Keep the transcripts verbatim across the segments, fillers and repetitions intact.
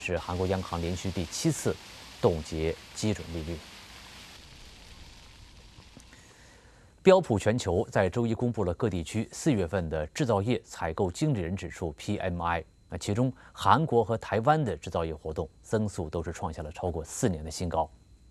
是韩国央行连续第七次冻结基准利率。标普全球在周一公布了各地区四月份的制造业采购经理人指数 P M I， 那其中韩国和台湾的制造业活动增速都是创下了超过四年的新高。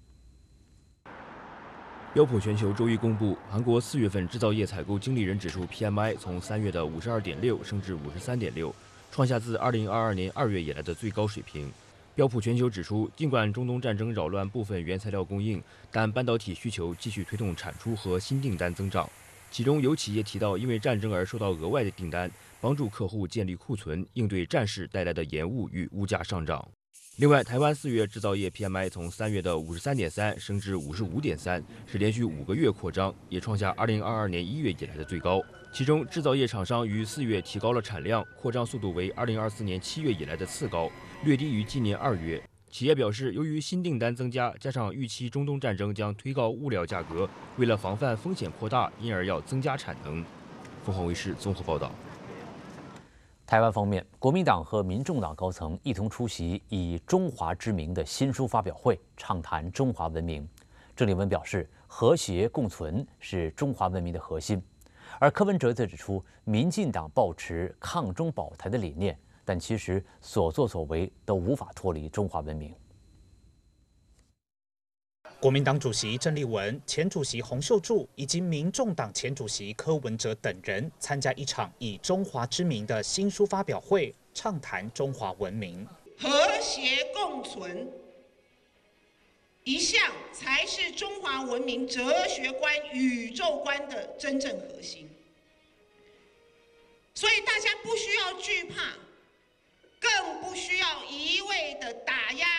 标普全球周一公布，韩国四月份制造业采购经理人指数 P M I 从三月的五十二点六升至五十三点六，创下自二零二二年二月以来的最高水平。标普全球指出，尽管中东战争扰乱部分原材料供应，但半导体需求继续推动产出和新订单增长。其中有企业提到，因为战争而收到额外的订单，帮助客户建立库存，应对战事带来的延误与物价上涨。另外，台湾四月制造业 P M I 从三月的五十三点三升至五十五点三，是连续五个月扩张，也创下二零二二年一月以来的最高。其中，制造业厂商于四月提高了产量，扩张速度为二零二四年七月以来的次高，略低于今年二月。企业表示，由于新订单增加，加上预期中东战争将推高物料价格，为了防范风险扩大，因而要增加产能。凤凰卫视综合报道。 台湾方面，国民党和民众党高层一同出席以中华之名的新书发表会，畅谈中华文明。郑丽文表示，和谐共存是中华文明的核心。而柯文哲则指出，民进党抱持抗中保台的理念，但其实所作所为都无法脱离中华文明。 国民党主席郑丽文、前主席洪秀柱以及民众党前主席柯文哲等人参加一场以中华之名的新书发表会，畅谈中华文明。 和谐共存一向才是中华文明哲学观、宇宙观的真正核心，所以大家不需要惧怕，更不需要一味的打压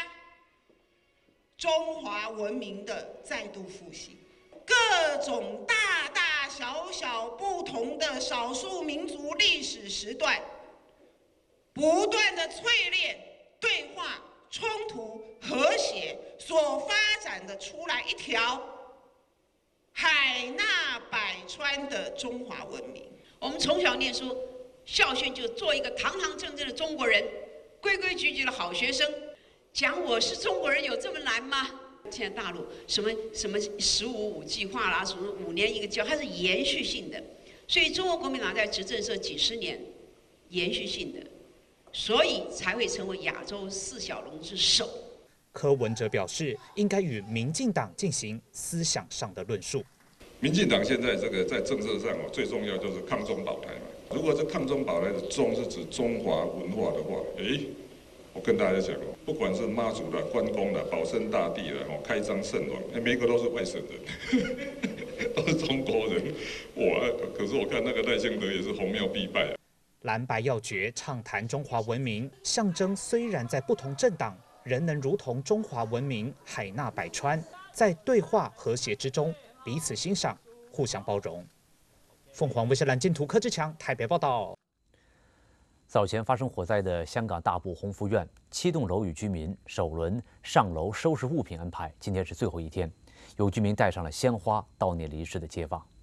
中华文明的再度复兴。各种大大小小不同的少数民族历史时段，不断的淬炼、对话、冲突、和谐所发展的出来一条海纳百川的中华文明。 我们从小念书，校训就做一个堂堂正正的中国人，规规矩矩的好学生。讲我是中国人有这么难吗？现在大陆什么什么十五五计划啦，什么五年一个计划，它是延续性的。所以中国国民党在执政这几十年，延续性的，所以才会成为亚洲四小龙之首。 柯文哲表示，应该与民进党进行思想上的论述。 民进党现在这个在政策上哦，最重要就是抗中保台嘛。如果这抗中保台的中是指中华文化的话，诶。我跟大家讲哦，不管是妈祖啦、关公啦、保生大帝啦、哦、开漳圣王，每一个都是外省人，都是中国人。哇！可是我看那个赖清德也是红庙必拜啊。 蓝白要诀畅谈中华文明，象征虽然在不同政党，仍能如同中华文明海纳百川，在对话和谐之中彼此欣赏、互相包容。凤凰卫视蓝镜图柯志强台北报道。 早前发生火灾的香港大埔鸿福苑七栋楼宇居民首轮上楼收拾物品安排，今天是最后一天，有居民带上了鲜花悼念离世的街坊。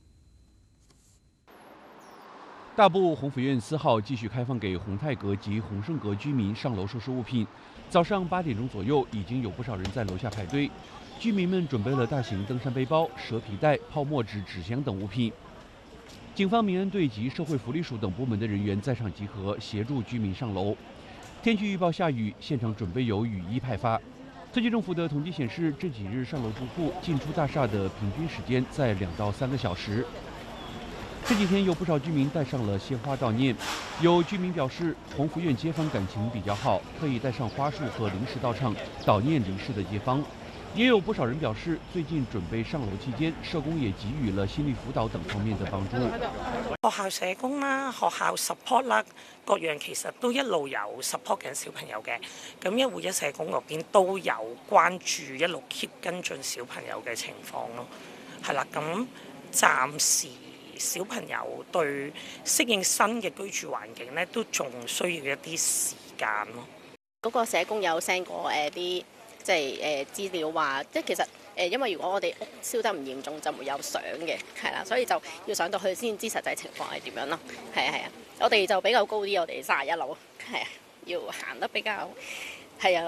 大埔鸿福苑四号继续开放给鸿泰阁及鸿盛阁居民上楼收拾物品。早上八点钟左右，已经有不少人在楼下排队，居民们准备了大型登山背包、蛇皮袋、泡沫纸、纸箱等物品。警方、民安队及社会福利署等部门的人员在场集合，协助居民上楼。天气预报下雨，现场准备有雨衣派发。特区政府的统计显示，这几日上楼住户进出大厦的平均时间在两到三个小时。这几天有不少居民带上了鲜花悼念，有居民表示，鸿福苑街坊感情比较好，特意带上花束和零食到场悼念离世的街坊。也有不少人表示，最近准备上楼期间，社工也給予了心理輔導等方面的幫助。 學校社工啦、學校 support 啦，各樣其實都一路有 support 緊小朋友嘅。咁一護一社工嗰邊都有關注，一路 keep 跟進小朋友嘅情況咯。係啦，咁暫時小朋友對適應新嘅居住環境咧，都仲需要一啲時間咯。 嗰個社工有 send 過誒啲。即係誒資料話，即係其實誒，因為如果我哋屋燒得唔嚴重，就沒有相嘅，係啦，所以就要上到去先知實際情況係點樣咯。係啊係啊，我哋就比較高啲，我哋三十一樓，係啊，要行得比較係啊。